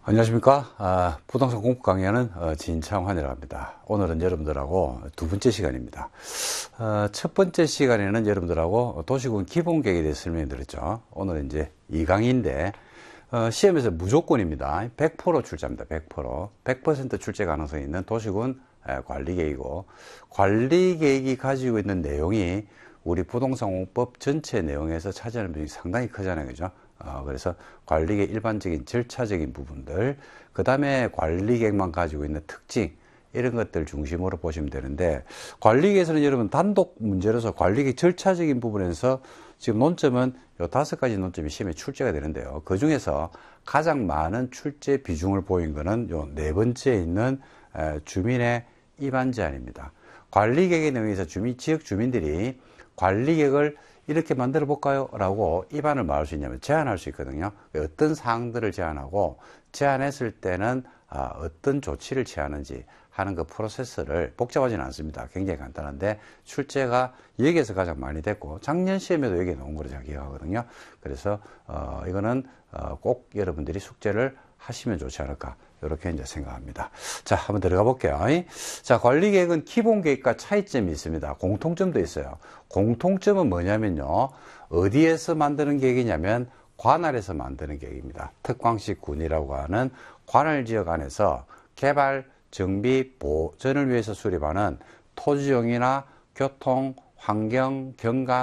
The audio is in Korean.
안녕하십니까. 부동산 공부 강의하는 진창환이라고 합니다. 오늘은 여러분들하고 두 번째 시간입니다. 첫 번째 시간에는 여러분들하고 도시군 기본계획에 대해 설명드렸죠. 오늘은 이제 2강인데 시험에서 무조건입니다. 100% 출제합니다. 100% 출제 가능성이 있는 도시군 관리계획이고, 관리계획이 가지고 있는 내용이 우리 부동산공법 전체 내용에서 차지하는 비중이 상당히 크잖아요. 그죠? 그래서 관리계획 일반적인 절차적인 부분들, 그 다음에 관리계획만 가지고 있는 특징, 이런 것들 중심으로 보시면 되는데, 관리계획에서는 여러분 단독 문제로서 관리계획 절차적인 부분에서 지금 논점은 요 5가지 논점이 시험에 출제가 되는데요. 그 중에서 가장 많은 출제 비중을 보인 거는 요 4번째에 있는 주민의 입안 제안입니다. 관리계획의 내용에서 지역 주민들이 관리계획을 이렇게 만들어 볼까요? 라고 입안을 말할 수 있냐면 제안할 수 있거든요. 어떤 사항들을 제안하고, 제안했을 때는 어떤 조치를 취하는지 하는 그 프로세스를, 복잡하지는 않습니다. 굉장히 간단한데 출제가 여기에서 가장 많이 됐고, 작년 시험에도 여기에 나온 거로 제가 기억하거든요. 그래서 이거는 꼭 여러분들이 숙제를 하시면 좋지 않을까, 이렇게 이제 생각합니다. 자, 한번 들어가 볼게요. 자, 관리계획은 기본계획과 차이점이 있습니다. 공통점도 있어요. 공통점은 뭐냐면요, 어디에서 만드는 계획이냐면 관할에서 만드는 계획입니다. 특광식 군이라고 하는 관할지역 안에서 개발, 정비, 보전을 위해서 수립하는 토지용이나 교통, 환경, 경관,